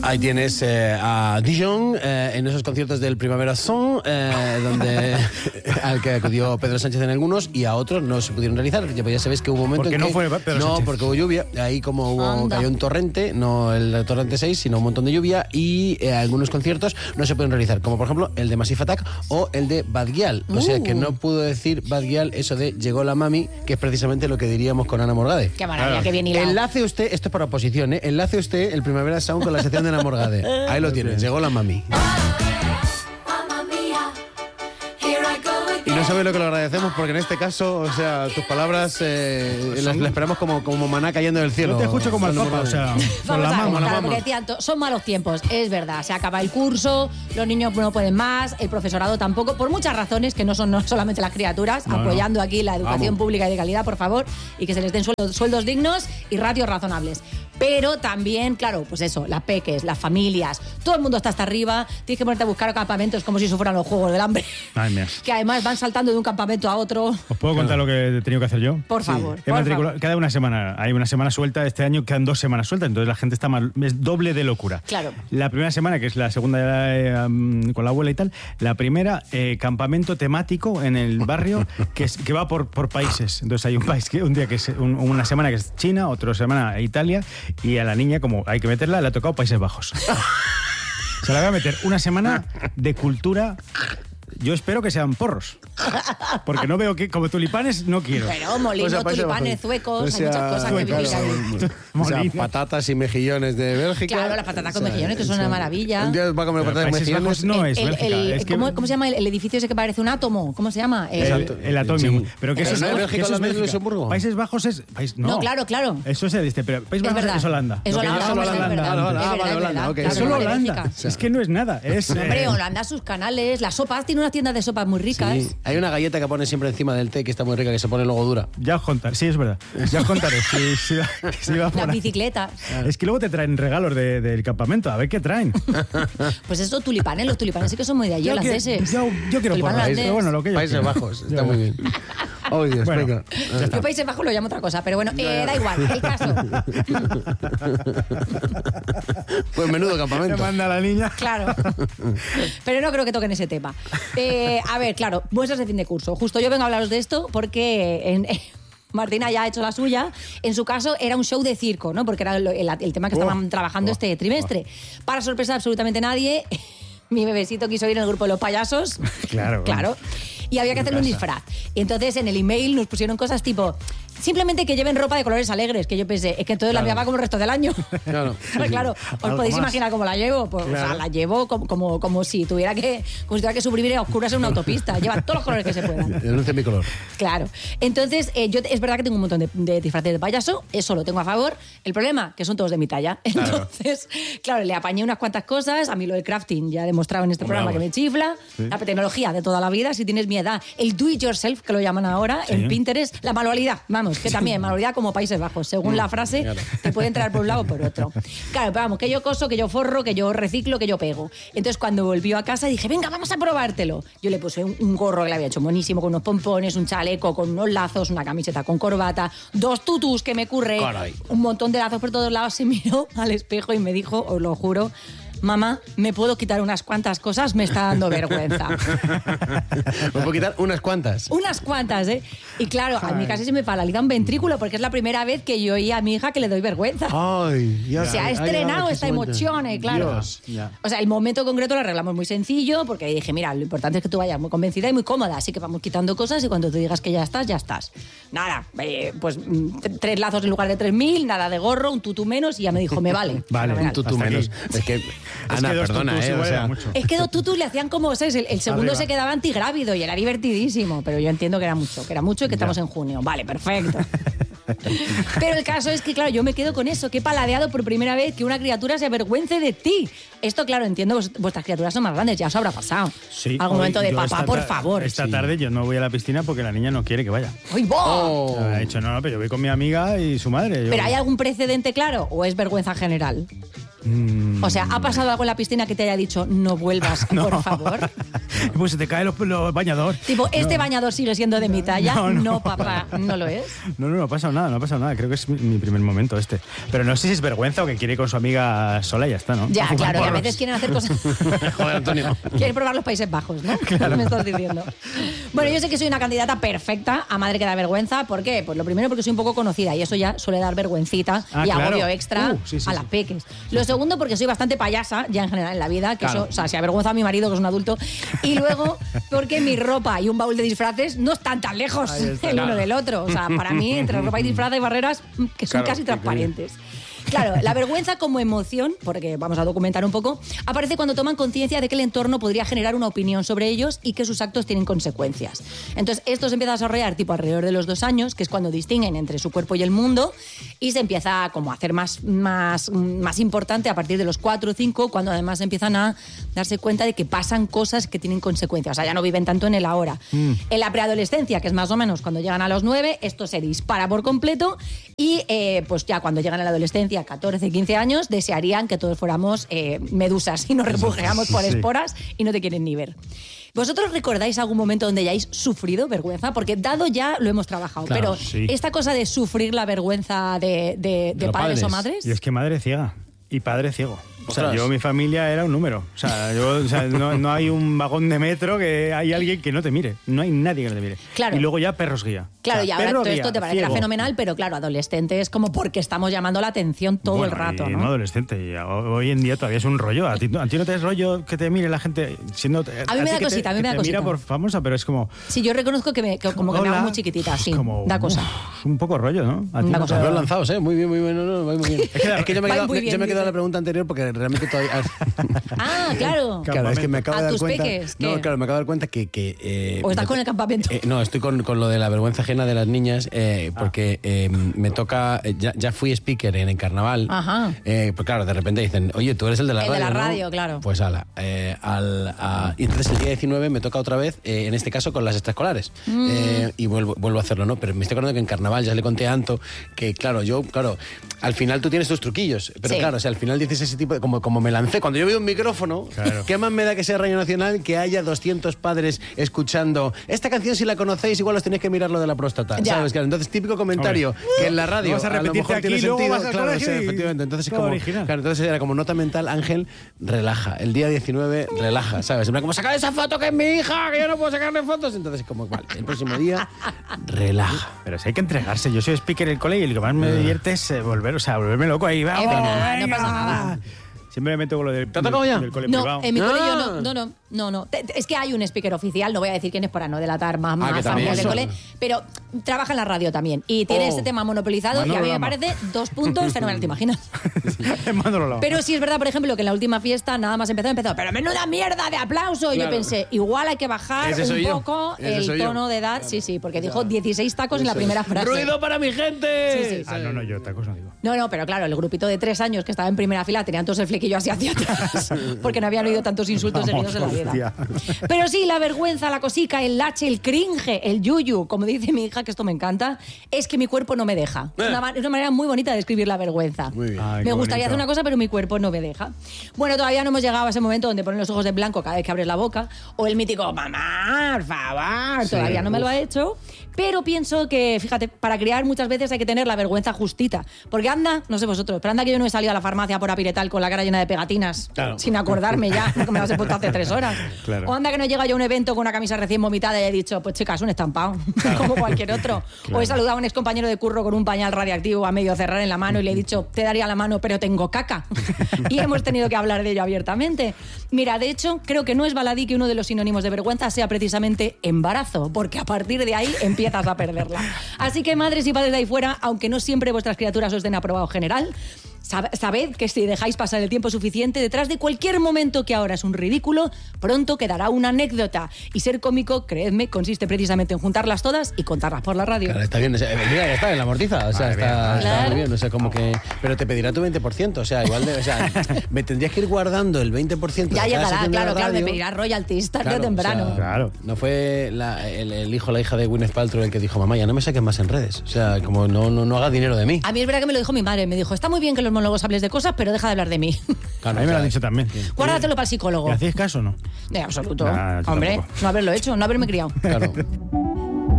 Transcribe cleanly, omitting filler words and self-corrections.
Ahí tienes a Dijon en esos conciertos del Primavera Sound, al que acudió Pedro Sánchez en algunos, y a otros no se pudieron realizar. Ya sabéis que hubo un momento ¿Por qué en no que fue Pedro Sánchez? porque hubo lluvia. Ahí como cayó un torrente, no el torrente 6, sino un montón de lluvia, y algunos conciertos no se pueden realizar, como por ejemplo el de Massive Attack o el de Bad Gyal. O sea que no pudo decir Bad Gyal eso de llegó la mami, que es precisamente lo que diríamos con Ana Morgade. Qué maravilla, qué bien hilado. Enlace usted, esto es para oposición, enlace usted el Primavera Sound con la sección de Ana Morgade. Ahí lo tienes, llegó la mami. Y no sabes lo que lo agradecemos, porque en este caso, o sea, tus palabras las esperamos como maná cayendo del cielo. No te escucho como al Papa, o sea, con la Vamos a ver, mama. claro, porque decían, son malos tiempos, es verdad, se acaba el curso, los niños no pueden más, el profesorado tampoco, por muchas razones, que no son solamente las criaturas, apoyando aquí la educación pública y de calidad, por favor, y que se les den sueldos dignos y ratios razonables. Pero también, claro, pues eso, las peques, las familias, todo el mundo está hasta arriba, tienes que ponerte a buscar campamentos como si eso fueran los Juegos del Hambre. Ay, mía. Que además van saltando de un campamento a otro. ¿Os puedo contar lo que he tenido que hacer yo? Por favor. He matriculado cada una semana. Hay una semana suelta, este año quedan 2 semanas sueltas, entonces la gente está es doble de locura. Claro. La primera semana, que es la segunda con la abuela y tal, la primera, campamento temático en el barrio que va por países. Entonces hay un país un día que es una semana que es China, otra semana Italia, y a la niña, como hay que meterla, le ha tocado Países Bajos. Se la voy a meter una semana de cultura. Yo espero que sean porros. Porque no veo que, como tulipanes, no quiero. Pero molinos, tulipanes, zuecos, hay muchas cosas que vivir ahí. O sea, patatas y mejillones de Bélgica. Claro, las patatas con mejillones, que son una maravilla. Un día va a comer patatas con mejillones. No es Bélgica. ¿Cómo se llama el edificio ese que parece un átomo? ¿Cómo se llama? El Atomium. Sí. Pero que eso ¿No es Bélgica, Holanda y Luxemburgo? Países Bajos es... No, claro. Eso se dice, pero Países Bajos es Holanda. Es Holanda, es verdad. Es solo Holanda. Es que no es nada. Hombre, Holanda, sus canales, las sopas, tiene unas tiendas de sopas muy ricas. Sí. Hay una galleta que pone siempre encima del té que está muy rica, que se pone luego dura. Ya os contaré, sí, es verdad. Ya os contaré. Si va por Las ahí. bicicletas. Es que luego te traen regalos del campamento, a ver qué traen. Pues eso, tulipanes, los tulipanes sí que son muy de allí, holandeses. Yo quiero Tulipán porras, holandés. pero bueno, lo que yo Países quiero. Bajos, está muy bien. Oh, Dios, Bueno, venga. Yo Países Bajos lo llamo otra cosa, pero bueno, da igual, el caso. Pues menudo campamento. Me manda la niña. Claro. Pero no creo que toquen ese tema. A ver, claro, muestras de fin de curso. Justo yo vengo a hablaros de esto porque Martina ya ha hecho la suya. En su caso era un show de circo, ¿no? Porque era el tema que estaban trabajando este trimestre. Para sorpresa de absolutamente nadie, mi bebecito quiso ir en el grupo de los payasos. Claro. Y había que hacerle un disfraz. Y entonces en el email nos pusieron cosas tipo... Simplemente que lleven ropa de colores alegres, que yo pensé, es que entonces la mía va como el resto del año. Claro, os podéis imaginar cómo la llevo. Pues, claro. O sea, la llevo como si tuviera que sobrevivir a oscuras en una autopista. Lleva todos los colores que se puedan. Denuncie mi color. Claro. Entonces, yo es verdad que tengo un montón de disfraces de payaso, eso lo tengo a favor. El problema, que son todos de mi talla. Entonces, claro, le apañé unas cuantas cosas. A mí lo del crafting ya he demostrado en este programa que me chifla. Sí. La tecnología de toda la vida, si tienes mi edad. El do it yourself, que lo llaman ahora, en Pinterest. La manualidad, vamos, que también, manualidad como Países Bajos. Según la frase, te puede entrar por un lado o por otro. Claro, pero vamos, que yo coso, que yo forro, que yo reciclo, que yo pego. Entonces, cuando volvió a casa, dije, venga, vamos a probártelo. Yo le puse un gorro que le había hecho monísimo, con unos pompones, un chaleco, con unos lazos, una camiseta con corbata, 2 tutus que me curré, un montón de lazos por todos lados. Se miró al espejo y me dijo, os lo juro, mamá, ¿me puedo quitar unas cuantas cosas? Me está dando vergüenza. ¿Me puedo quitar unas cuantas? Unas cuantas, ¿eh? Y claro, a mí casi se me paraliza un ventrículo porque es la primera vez que yo oí a mi hija que le doy vergüenza. Ay, ya. Se ha estrenado esta emoción, claro. Dios. O sea, el momento concreto lo arreglamos muy sencillo porque dije, mira, lo importante es que tú vayas muy convencida y muy cómoda, así que vamos quitando cosas y cuando tú digas que ya estás, ya estás. Nada, pues 3 lazos en lugar de 3.000, nada de gorro, un tutú menos y ya me dijo, me vale. Vale, un tutú menos. Es que... Ana, perdona, o sea, es que 2 tutus le hacían como, ¿sabes? El segundo arriba se quedaba antigrávido y era divertidísimo, pero yo entiendo que era mucho y que estamos en junio. Vale, perfecto. Pero el caso es que, claro, yo me quedo con eso, que he paladeado por primera vez que una criatura se avergüence de ti. Esto, claro, entiendo, vuestras criaturas son más grandes, ya os habrá pasado. Sí. Algún momento de papá, por favor. Esta tarde yo no voy a la piscina porque la niña no quiere que vaya. ¡Uy, vos! Ha dicho, no, pero yo voy con mi amiga y su madre. ¿Pero hay algún precedente claro o es vergüenza general? O sea, ¿ha pasado algo en la piscina que te haya dicho no vuelvas, por favor? Pues se te cae los bañador. Tipo, ¿este bañador sigue siendo de mi talla? No, papá, no lo es. No ha pasado nada. Creo que es mi primer momento este. Pero no sé si es vergüenza o que quiere ir con su amiga sola y ya está, ¿no? Ya, claro, que a veces quieren hacer cosas... Joder, Antonio. Quieren probar los Países Bajos, ¿no? Claro. Me estás diciendo. Bueno, yo sé que soy una candidata perfecta a madre que da vergüenza. ¿Por qué? Pues lo primero porque soy un poco conocida y eso ya suele dar vergüencita y agobio extra a las peques. Lo segundo porque soy bastante payasa ya en general en la vida, que eso, o sea, si avergüenza a mi marido que es un adulto. Y luego porque mi ropa y un baúl de disfraces no están tan lejos el uno del otro. O sea, para mí entre ropa y disfraz hay barreras que son casi transparentes. Claro, la vergüenza como emoción, porque vamos a documentar un poco, aparece cuando toman conciencia de que el entorno podría generar una opinión sobre ellos y que sus actos tienen consecuencias. Entonces, esto se empieza a desarrollar tipo alrededor de los 2 años, que es cuando distinguen entre su cuerpo y el mundo, y se empieza como a hacer más importante a partir de los 4 o 5, cuando además empiezan a darse cuenta de que pasan cosas que tienen consecuencias. O sea, ya no viven tanto en el ahora. En la preadolescencia, que es más o menos cuando llegan a los 9, esto se dispara por completo y pues ya cuando llegan a la adolescencia, 14, 15 años, desearían que todos fuéramos medusas y nos refugiamos por esporas y no te quieren ni ver. ¿Vosotros recordáis algún momento donde hayáis sufrido vergüenza? Porque dado ya lo hemos trabajado, pero esta cosa de sufrir la vergüenza de padres o madres... Y es que madre ciega y padre ciego. O sea, mi familia era un número. O sea, no hay un vagón de metro que hay alguien que no te mire. No hay nadie que no te mire. Claro. Y luego ya perros guía. Claro, o sea, y ahora todo esto te parecerá ciego. fenomenal, pero claro, adolescente es como porque estamos llamando la atención todo el rato, ¿no? No adolescente. Y hoy en día todavía es un rollo. ¿A ti no te es rollo que te mire la gente siendo... A mí me da cosita, mira por famosa, pero es como... Sí, yo reconozco que como que me hago muy chiquitita, sí. Como, da cosa. Un poco rollo, ¿no? A ti da cosa. Los lanzados, ¿eh? Muy bien, muy bien. No, muy bien. Es que yo me he quedado en la pregunta anterior porque realmente todavía... Claro. Claro, es que me acabo de dar cuenta... Peques, no, claro, me acabo de dar cuenta que ¿O estás con el campamento? No, estoy con lo de la vergüenza ajena de las niñas porque me toca... Ya fui speaker en el carnaval. Ajá. Pues claro, de repente dicen, oye, tú eres el de la radio, El de la radio, ¿no? claro. Pues y entonces el día 19 me toca otra vez, en este caso con las extraescolares. Y vuelvo a hacerlo, ¿no? Pero me estoy acordando que en carnaval ya le conté a Anto que, claro, al final tú tienes tus truquillos. Pero claro, o sea, al final dices ese tipo de... Como me lancé. Cuando yo veo un micrófono, ¿qué más me da que sea Radio Nacional que haya 200 padres escuchando esta canción? Si la conocéis, igual os tenéis que mirar lo de la próstata, ¿sabes? Claro, entonces, típico comentario que en la radio vas a lo mejor aquí, tiene sentido. vas al Claro, colegio efectivamente. Entonces, entonces era como nota mental, Ángel, relaja. El día 19, relaja, ¿sabes? Como sacar esa foto que es mi hija, que yo no puedo sacarle fotos. Entonces, como, vale, el próximo día, relaja. Pero si hay que entregarse. Yo soy speaker en el cole y lo que más me divierte es volverme loco ahí. ¡Vamos! No pasa nada. Siempre me meto con lo del ¿Te ha tocado ya? del cole No, privado. en mi cole yo no. Es que hay un speaker oficial, no voy a decir quién es para no delatar más familias del cole, pero trabaja en la radio también y tiene este tema monopolizado. Manolo y a mí me Lama. parece 2 puntos fenomenal, ¿te imaginas? Manolo Lama. Pero sí es verdad, por ejemplo, que en la última fiesta nada más empezó, pero menuda mierda de aplauso. Y yo pensé, igual hay que bajar un poco el tono de edad. Sí, porque dijo 16 tacos en la primera frase. ¡Ruido para mi gente! Sí. No, yo tacos no digo. No, pero claro, el grupito de 3 años que estaba en primera fila tenían todos el flequillo así hacia atrás porque no habían oído tantos insultos seguidos en la vida. Pero sí, la vergüenza, la cosica, el lache, el cringe, el yuyu, como dice mi hija, que esto me encanta, es que mi cuerpo no me deja. Es una manera muy bonita de describir la vergüenza. Muy bien. Me gustaría hacer una cosa, pero mi cuerpo no me deja. Bueno, todavía no hemos llegado a ese momento donde ponen los ojos en blanco cada vez que abres la boca, o el mítico, mamá, por favor, todavía no me lo ha hecho. Pero pienso que, fíjate, para criar muchas veces hay que tener la vergüenza justita. Porque anda, no sé vosotros, pero anda que yo no he salido a la farmacia por Apiretal con la cara llena de pegatinas, sin acordarme ya, que me las he puesto hace 3 horas. Claro. O anda que no llega yo a un evento con una camisa recién vomitada y he dicho, pues chicas, un estampado, como cualquier otro. O he saludado a un excompañero de curro con un pañal radiactivo a medio cerrar en la mano y le he dicho, te daría la mano, pero tengo caca. Y hemos tenido que hablar de ello abiertamente. Mira, de hecho, creo que no es baladí que uno de los sinónimos de vergüenza sea precisamente embarazo, porque a partir de ahí empiezas a perderla. Así que madres y padres de ahí fuera, aunque no siempre vuestras criaturas os den aprobado general, sabed que si dejáis pasar el tiempo suficiente, detrás de cualquier momento que ahora es un ridículo, pronto quedará una anécdota. Y ser cómico, creedme, consiste precisamente en juntarlas todas y contarlas por la radio. Claro, está bien. Mira, ya está en la amortiza. O sea, está muy bien. O sea, como que... Pero te pedirá tu 20%. O sea, igual me tendrías que ir guardando el 20%. Ya llegará, claro, me me pedirá royalties tarde o temprano. O sea, Claro. No fue el hijo o la hija de Gwyneth Paltrow el que dijo, mamá, ya no me saques más en redes. O sea, como no hagas dinero de mí. A mí es verdad que me lo dijo mi madre. Me dijo, está muy bien que los monólogos, hables de cosas, pero deja de hablar de mí. Claro, a mí me lo han dicho también. Guárdatelo para el psicólogo. ¿Le hacéis caso o no? De absoluto. Nah, Hombre, tampoco. no haberlo hecho, no haberme criado. Claro.